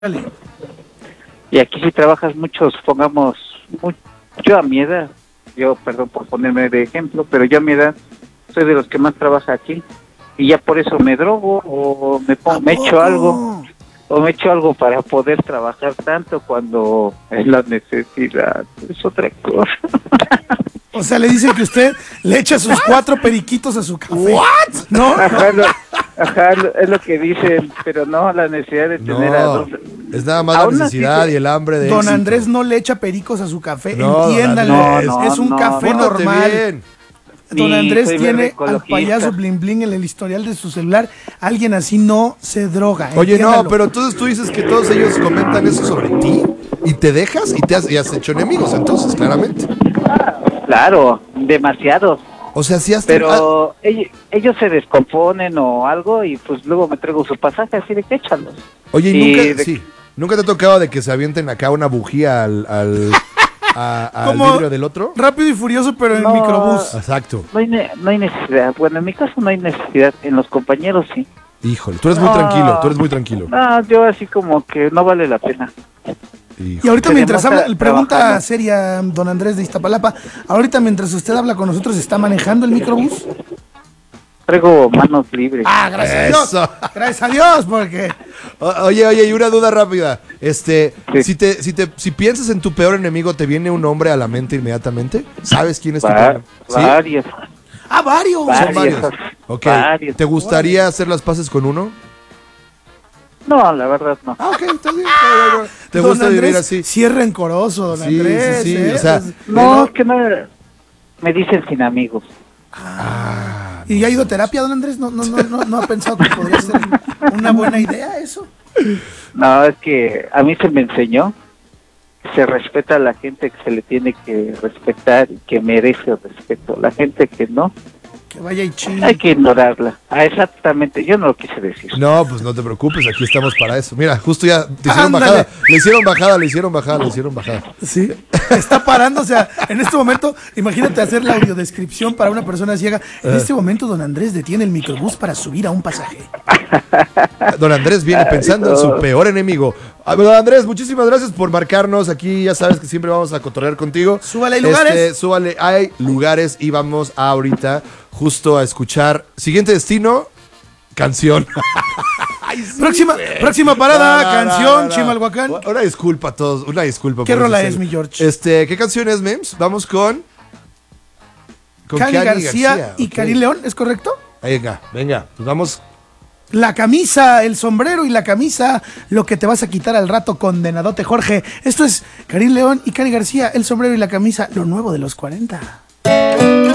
Dale. Y aquí si trabajas mucho, supongamos, yo a mi edad, perdón por ponerme de ejemplo, pero yo a mi edad soy de los que más trabaja aquí y ya por eso me drogo o me echo algo para poder trabajar tanto cuando es la necesidad, es otra cosa. O sea, le dicen que usted le echa sus 4 periquitos a su café. ¿What? ¿No? Ajá, es lo que dicen, pero no la necesidad de tener a dos. Es nada más la necesidad y el hambre de Don éxito. Andrés no le echa pericos a su café, No, entiéndale, no, es un no, café no, normal. bien. Don Andrés soy tiene verde al ecologista. payaso Bling Bling en el historial de su celular. Alguien así no se droga. Oye, entiéndalo. no, pero entonces tú dices que todos ellos comentan eso sobre ti y te dejas y has hecho enemigos, entonces, claramente. Claro, demasiados. O sea, si has Pero ellos se descomponen o algo y pues luego me traigo su pasaje así de que échalos. Oye, y ¿nunca te ha tocado de que se avienten acá una bujía al Como vidrio del otro? Rápido y Furioso, pero en No. microbús. Exacto. No hay necesidad. Bueno, en mi caso no hay necesidad. En los compañeros sí. Híjole, tú eres muy No. tranquilo, tú eres muy tranquilo. No, yo así como que no vale la pena. Y Híjole. ahorita Se mientras demuestra habla, pregunta trabajando. seria, don Andrés de Iztapalapa, ahorita mientras usted habla con nosotros, ¿está manejando el microbús? Traigo manos libres. Ah, gracias a Dios. Eso. Gracias a Dios, porque... Oye, y una duda rápida. Sí. Si piensas en tu peor enemigo, ¿te viene un nombre a la mente inmediatamente? ¿Sabes quién es tu Va- peor? ¿Sí? varios. ¡Ah, varios! Son varios. varios. Ok. Varios. ¿Te gustaría hacer las paces con uno? No, la verdad no. Ah, ok, está bien. ¿Te Don gusta Andrés vivir así? Sí es rencoroso, don Sí, Andrés. sí, sí, ¿eh? o sea, Pues, No, es que no me dicen sin amigos. ¿Y ya ha ido a terapia, don Andrés? ¿No ha pensado que podría ser una buena idea eso? No, es que a mí se me enseñó que se respeta a la gente que se le tiene que respetar y que merece respeto. La gente que no, Que vaya y chingue. hay que ignorarla. Ah, exactamente, yo no lo quise decir. No, pues no te preocupes, aquí estamos para eso. Mira, justo ya te hicieron Ándale. bajada. Le hicieron bajada. Sí, está parando, o sea, en este momento, imagínate hacer la audiodescripción para una persona ciega. En este momento, don Andrés detiene el microbús para subir a un pasaje. Don Andrés viene pensando en su peor enemigo. Don Andrés, muchísimas gracias por marcarnos. Aquí ya sabes que siempre vamos a cotorrear contigo. Súbale, hay lugares. Súbale, hay lugares y vamos ahorita justo a escuchar. Siguiente destino, canción. Ay, sí, Próxima parada, No, canción, no. Chimalhuacán. Una disculpa a todos, una disculpa. ¿Qué por rola eso, es, sí. mi George? ¿Qué canción es, Mems? Vamos con Cani García y ok. Karim León, ¿es correcto? Venga, pues vamos. La camisa, el sombrero y la camisa, lo que te vas a quitar al rato, condenadote Jorge. Esto es Karim León y Cani García, el sombrero y la camisa, lo nuevo de los 40.